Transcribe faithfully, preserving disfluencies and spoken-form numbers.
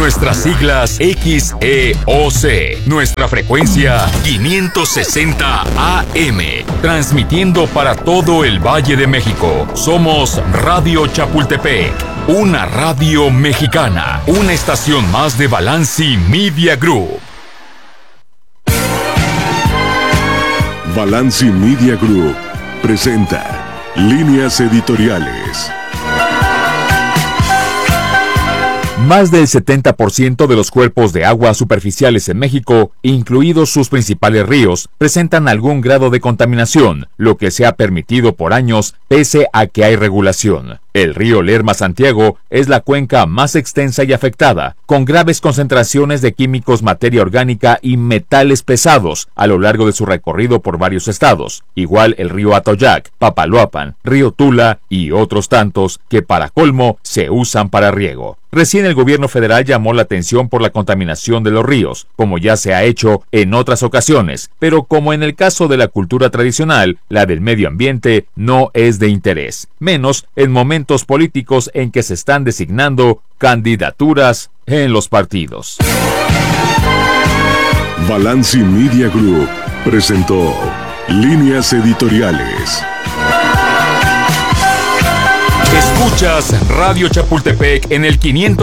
Nuestras siglas X E O C. Nuestra frecuencia quinientos sesenta A M. Transmitiendo para todo el Valle de México. Somos Radio Chapultepec. Una radio mexicana. Una estación más de Balanci Media Group. Balanci Media Group presenta Líneas Editoriales. Más del setenta por ciento de los cuerpos de agua superficiales en México, incluidos sus principales ríos, presentan algún grado de contaminación, lo que se ha permitido por años pese a que hay regulación. El río Lerma-Santiago es la cuenca más extensa y afectada, con graves concentraciones de químicos, materia orgánica y metales pesados a lo largo de su recorrido por varios estados. Igual el río Atoyac, Papaloapan, río Tula y otros tantos que para colmo se usan para riego. Recién el gobierno federal llamó la atención por la contaminación de los ríos, como ya se ha hecho en otras ocasiones, pero como en el caso de la cultura tradicional, la del medio ambiente no es de interés, menos en momentos políticos en que se están designando candidaturas en los partidos. Balanci Media Group presentó Líneas Editoriales. Escuchas Radio Chapultepec en el quinientos